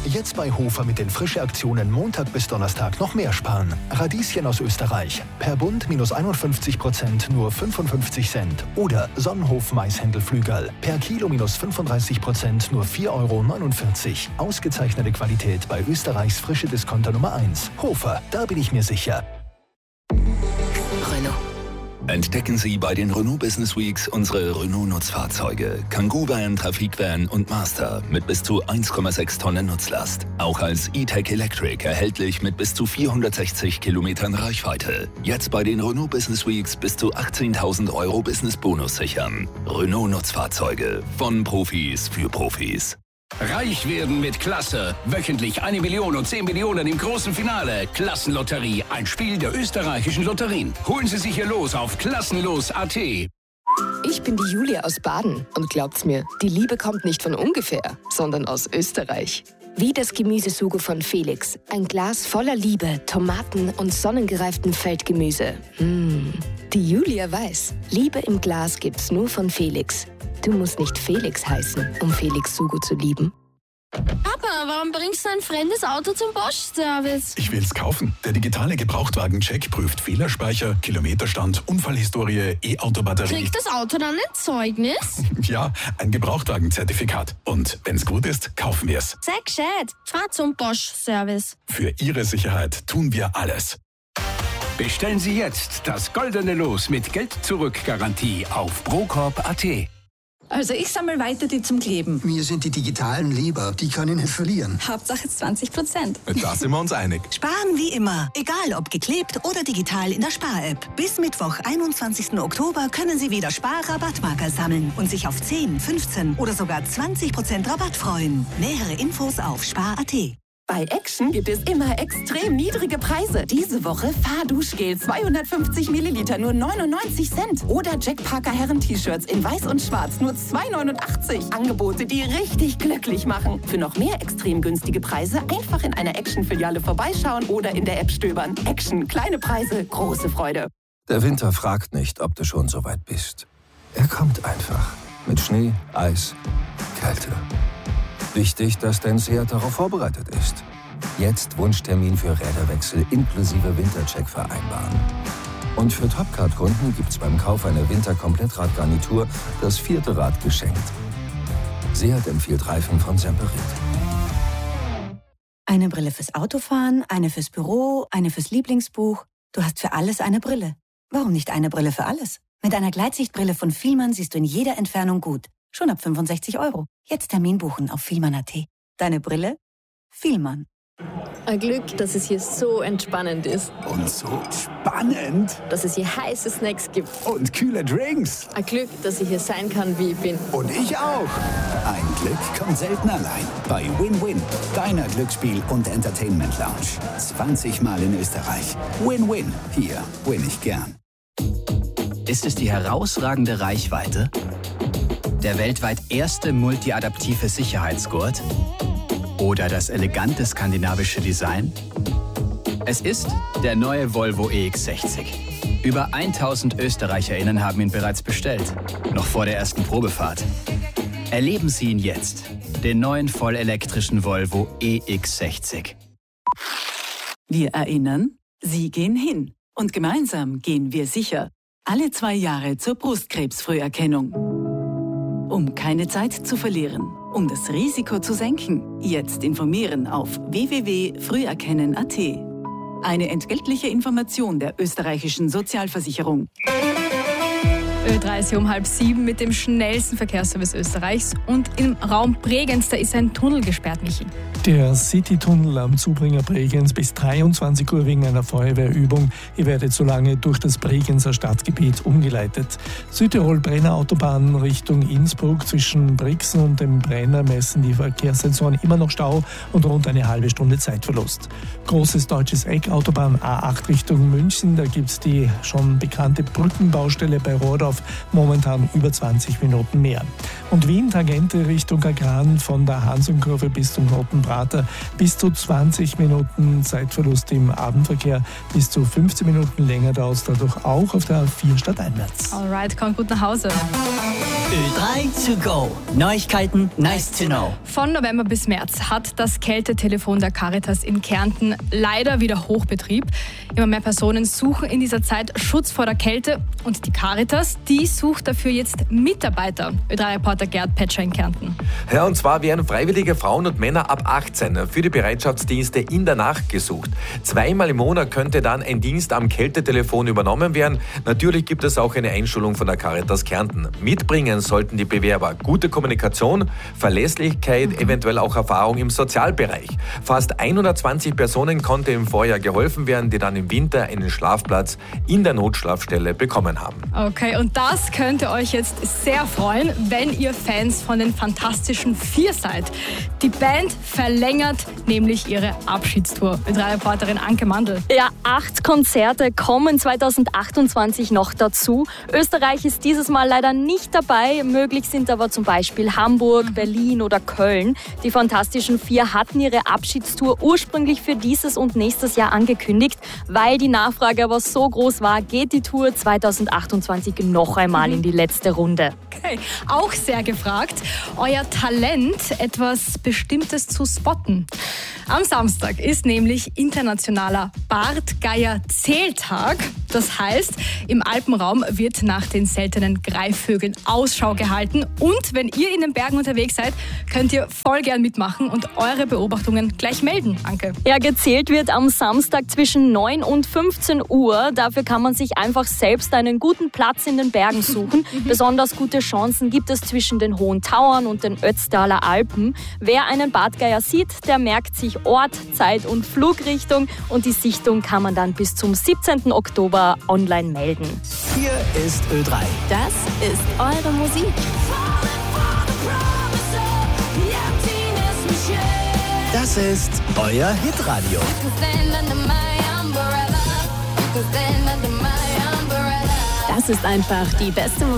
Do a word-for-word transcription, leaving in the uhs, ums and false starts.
Jetzt bei Hofer mit den Frische-Aktionen Montag bis Donnerstag noch mehr sparen. Radieschen aus Österreich. Per Bund minus einundfünfzig Prozent nur fünfundfünfzig Cent. Oder Sonnenhof-Maishändelflügel. Per Kilo minus fünfunddreißig Prozent nur vier Euro neunundvierzig. Ausgezeichnete Qualität bei Österreichs frische Discounter Nummer eins. Hofer, da bin ich mir sicher. Renault. Entdecken Sie bei den Renault Business Weeks unsere Renault-Nutzfahrzeuge. Kangoo-Van, Trafikvan und Master mit bis zu eins Komma sechs Tonnen Nutzlast. Auch als E-Tech Electric erhältlich mit bis zu vierhundertsechzig Kilometern Reichweite. Jetzt bei den Renault Business Weeks bis zu achtzehntausend Euro Business-Bonus sichern. Renault-Nutzfahrzeuge von Profis für Profis. Reich werden mit Klasse. Wöchentlich eine Million und zehn Millionen im großen Finale. Klassenlotterie, ein Spiel der österreichischen Lotterien. Holen Sie sich hier los auf klassenlos punkt a t. Ich bin die Julia aus Baden und glaubt's mir, die Liebe kommt nicht von ungefähr, sondern aus Österreich. Wie das Gemüsesugo von Felix. Ein Glas voller Liebe, Tomaten und sonnengereiftem Feldgemüse. Mmh. Die Julia weiß, Liebe im Glas gibt's nur von Felix. Du musst nicht Felix heißen, um Felix Sugo zu lieben. Papa, warum bringst du ein fremdes Auto zum Bosch-Service? Ich will's kaufen. Der digitale Gebrauchtwagen-Check prüft Fehlerspeicher, Kilometerstand, Unfallhistorie, E-Auto-Batterie. Kriegt das Auto dann ein Zeugnis? Ja, ein Gebrauchtwagen-Zertifikat. Und wenn's gut ist, kaufen wir's. Sei gescheit. Fahr zum Bosch-Service. Für Ihre Sicherheit tun wir alles. Bestellen Sie jetzt das goldene Los mit Geld-Zurück-Garantie auf procorp punkt a t. Also ich sammle weiter die zum Kleben. Mir sind die digitalen lieber, die kann ich nicht verlieren. Hauptsache zwanzig Prozent. Da sind wir uns einig. Sparen wie immer, egal ob geklebt oder digital in der Spar-App. Bis Mittwoch, einundzwanzigsten Oktober können Sie wieder Spar-Rabattmarker sammeln und sich auf zehn, fünfzehn oder sogar zwanzig Prozent Rabatt freuen. Nähere Infos auf spar punkt a t. Bei Action gibt es immer extrem niedrige Preise. Diese Woche Fahrduschgel zweihundertfünfzig Milliliter nur neunundneunzig Cent. Oder Jack Parker Herren-T-Shirts in weiß und schwarz nur zwei neunundachtzig. Angebote, die richtig glücklich machen. Für noch mehr extrem günstige Preise einfach in einer Action-Filiale vorbeischauen oder in der App stöbern. Action, kleine Preise, große Freude. Der Winter fragt nicht, ob du schon so weit bist. Er kommt einfach. Mit Schnee, Eis, Kälte. Wichtig, dass dein Seat darauf vorbereitet ist. Jetzt Wunschtermin für Räderwechsel inklusive Wintercheck vereinbaren. Und für Topcard-Kunden gibt's beim Kauf einer Winter-Komplettradgarnitur das vierte Rad geschenkt. Seat empfiehlt Reifen von Semperit. Eine Brille fürs Autofahren, eine fürs Büro, eine fürs Lieblingsbuch. Du hast für alles eine Brille. Warum nicht eine Brille für alles? Mit einer Gleitsichtbrille von Fielmann siehst du in jeder Entfernung gut. Schon ab fünfundsechzig Euro. Jetzt Termin buchen auf fielmann punkt a t. Deine Brille? Fielmann. Ein Glück, dass es hier so entspannend ist. Und so spannend. Dass es hier heiße Snacks gibt. Und kühle Drinks. Ein Glück, dass ich hier sein kann, wie ich bin. Und ich auch. Ein Glück kommt selten allein. Bei Win-Win, deiner Glücksspiel- und Entertainment-Lounge. zwanzig Mal in Österreich. Win-Win. Hier win ich gern. Ist es die herausragende Reichweite? Der weltweit erste multiadaptive Sicherheitsgurt? Oder das elegante skandinavische Design? Es ist der neue Volvo E X sechzig. Über tausend ÖsterreicherInnen haben ihn bereits bestellt, noch vor der ersten Probefahrt. Erleben Sie ihn jetzt, den neuen vollelektrischen Volvo E X sechzig. Wir erinnern, Sie gehen hin und gemeinsam gehen wir sicher. Alle zwei Jahre zur Brustkrebsfrüherkennung. Um keine Zeit zu verlieren, um das Risiko zu senken, jetzt informieren auf w w w punkt früherkennen punkt a t. Eine entgeltliche Information der österreichischen Sozialversicherung. Ö drei ist hier um halb sieben mit dem schnellsten Verkehrsservice Österreichs. Und im Raum Bregenz, da ist ein Tunnel gesperrt, Michi. Der City-Tunnel am Zubringer Bregenz bis dreiundzwanzig Uhr wegen einer Feuerwehrübung. Ihr werdet so lange durch das Bregenzer Stadtgebiet umgeleitet. Südtirol-Brenner-Autobahn Richtung Innsbruck zwischen Brixen und dem Brenner messen die Verkehrssensoren immer noch Stau und rund eine halbe Stunde Zeitverlust. Großes deutsches Eck, Autobahn A acht Richtung München. Da gibt es die schon bekannte Brückenbaustelle bei Rohrdorf. Momentan über zwanzig Minuten mehr. Und Wien, Tangente Richtung Agran von der Hansumkurve bis zum Roten Prater bis zu zwanzig Minuten Zeitverlust im Abendverkehr. Bis zu fünfzehn Minuten länger dauert es dadurch auch auf der A vier stadteinwärts. Alright, kommt gut nach Hause. Ö drei to go. Neuigkeiten nice to know. Von November bis März hat das Kältetelefon der Caritas in Kärnten leider wieder Hochbetrieb. Immer mehr Personen suchen in dieser Zeit Schutz vor der Kälte und die Caritas, die sucht dafür jetzt Mitarbeiter. Ö drei Reporter Gerd Petscher in Kärnten. Ja, und zwar werden freiwillige Frauen und Männer ab achtzehn für die Bereitschaftsdienste in der Nacht gesucht. Zweimal im Monat könnte dann ein Dienst am Kältetelefon übernommen werden. Natürlich gibt es auch eine Einschulung von der Caritas Kärnten. Mitbringen sollten die Bewerber gute Kommunikation, Verlässlichkeit, mhm. eventuell auch Erfahrung im Sozialbereich. Fast hundertzwanzig Personen konnte im Vorjahr geholfen werden, die dann im Winter einen Schlafplatz in der Notschlafstelle bekommen haben. Okay, und das könnte euch jetzt sehr freuen, wenn ihr Fans von den Fantastischen Vier seid. Die Band verlängert nämlich ihre Abschiedstour. Ö drei Reporterin Anke Mandl. Ja, acht Konzerte kommen zweitausendachtundzwanzig noch dazu. Österreich ist dieses Mal leider nicht dabei. Möglich sind aber zum Beispiel Hamburg, Berlin oder Köln. Die Fantastischen Vier hatten ihre Abschiedstour ursprünglich für dieses und nächstes Jahr angekündigt. Weil die Nachfrage aber so groß war, geht die Tour zweitausendachtundzwanzig noch einmal in die letzte Runde. Okay, auch sehr gefragt, euer Talent, etwas Bestimmtes zu spotten. Am Samstag ist nämlich internationaler Bartgeier-Zähltag. Das heißt, im Alpenraum wird nach den seltenen Greifvögeln Ausschau gehalten. Und wenn ihr in den Bergen unterwegs seid, könnt ihr voll gern mitmachen und eure Beobachtungen gleich melden, Anke. Ja, gezählt wird am Samstag zwischen neun und fünfzehn Uhr. Dafür kann man sich einfach selbst einen guten Platz in den Bergen suchen. Besonders gute Chancen gibt es zwischen den Hohen Tauern und den Ötztaler Alpen. Wer einen Bartgeier sieht, der merkt sich Ort, Zeit und Flugrichtung. Und die Sichtung kann man dann bis zum siebzehnten Oktober online melden. Hier ist Ö drei. Das ist eure Musik. Das ist euer Hitradio. Das ist einfach die beste Musik.